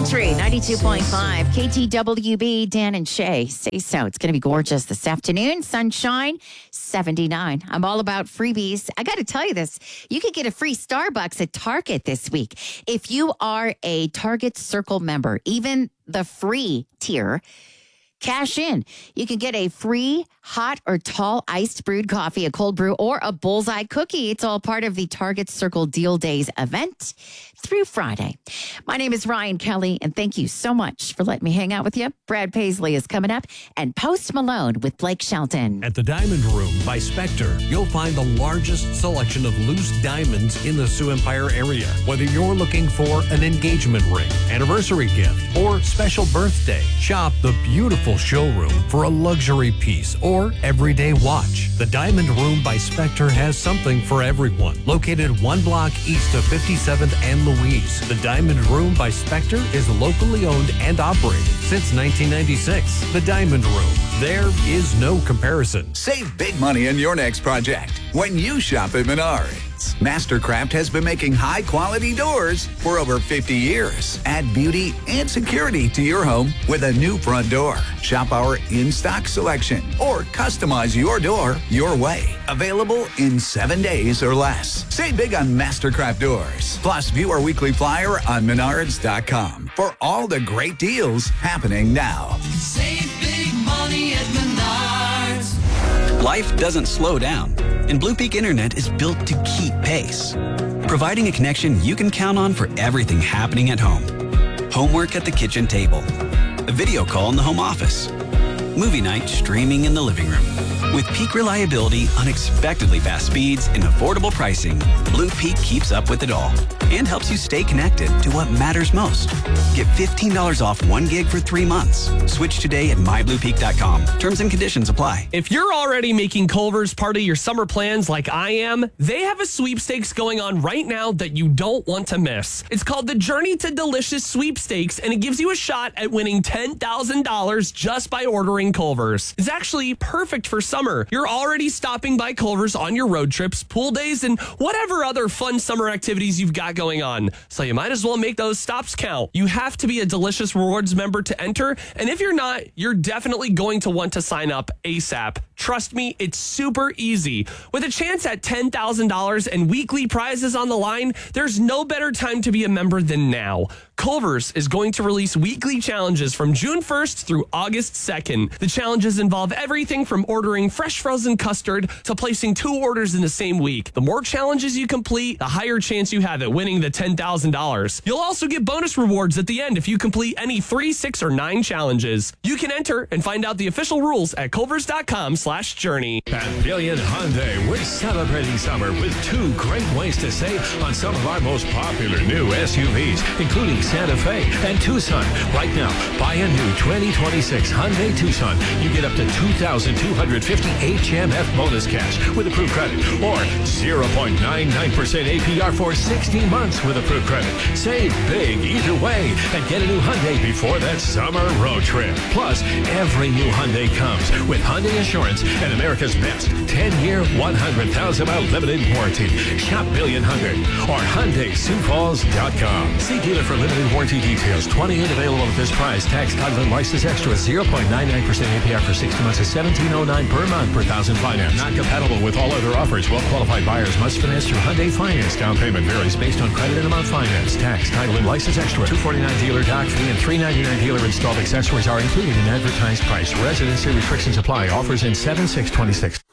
Country 92.5 KTWB. Dan and Shay say so. It's going to be gorgeous this afternoon. Sunshine 79. I'm all about freebies. I got to tell you this. You could get a free Starbucks at Target this week if you are a Target Circle member, even the free tier. Cash in. You can get a free hot or tall iced brewed coffee, a cold brew, or a bullseye cookie. It's all part of the Target Circle Deal Days event through Friday. My name is Ryan Kelly, and thank you so much for letting me hang out with you. Brad Paisley is coming up, and Post Malone with Blake Shelton. At the Diamond Room by Spectre, you'll find the largest selection of loose diamonds in the Sioux Empire area. Whether you're looking for an engagement ring, anniversary gift, or special birthday, shop the beautiful showroom for a luxury piece or everyday watch. The Diamond Room by Spectre has something for everyone. Located one block east of 57th and Louise, the Diamond Room by Spectre is locally owned and operated since 1996. The Diamond Room. There is no comparison. Save big money on your next project when you shop at Menards. Mastercraft has been making high-quality doors for over 50 years. Add beauty and security to your home with a new front door. Shop our in-stock selection or customize your door your way. Available in 7 days or less. Save big on Mastercraft doors. Plus, view our weekly flyer on Menards.com for all the great deals happening now. Save big money at Menards. Life doesn't slow down, and Blue Peak Internet is built to keep pace, providing a connection you can count on for everything happening at home. Homework at the kitchen table, a video call in the home office, movie night streaming in the living room. With peak reliability, unexpectedly fast speeds, and affordable pricing, Blue Peak keeps up with it all and helps you stay connected to what matters most. Get $15 off 1 gig for 3 months. Switch today at mybluepeak.com. Terms and conditions apply. If you're already making Culver's part of your summer plans like I am, they have a sweepstakes going on right now that you don't want to miss. It's called the Journey to Delicious Sweepstakes, and it gives you a shot at winning $10,000 just by ordering Culver's. It's actually perfect for summer. You're already stopping by Culver's on your road trips, pool days, and whatever other fun summer activities you've got going on. So you might as well make those stops count. You have to be a Delicious Rewards member to enter, and if you're not, you're definitely going to want to sign up ASAP. Trust me, it's super easy. With a chance at $10,000 and weekly prizes on the line, there's no better time to be a member than now. Culver's is going to release weekly challenges from June 1st through August 2nd. The challenges involve everything from ordering fresh frozen custard to placing 2 orders in the same week. The more challenges you complete, the higher chance you have at winning the $10,000. You'll also get bonus rewards at the end if you complete any 3, 6, or 9 challenges. You can enter and find out the official rules at culvers.com/journey. Pavilion Hyundai, we're celebrating summer with 2 great ways to save on some of our most popular new SUVs, including Santa Fe and Tucson. Right now, buy a new 2026 Hyundai Tucson. You get up to $2,250 HMF bonus cash with approved credit or 0.99% APR for 60 months with approved credit. Save big either way and get a new Hyundai before that summer road trip. Plus, every new Hyundai comes with Hyundai Insurance and America's best 10-year, 100,000-mile limited warranty. Shop Billion Hyundai or HyundaiSiouxFalls.com. See dealer for limited warranty details. 28 available at this price. Tax, title, and license extra. 0.99% APR for 60 months is $17.09 per month per thousand finance. Not compatible with all other offers. Well-qualified buyers must finance through Hyundai Finance. Down payment varies based on credit and amount finance. Tax, title, and license extra. $249 dealer dock fee and $399 dealer installed accessories are included in advertised price. Residency restrictions apply. Offers in 7/6/26.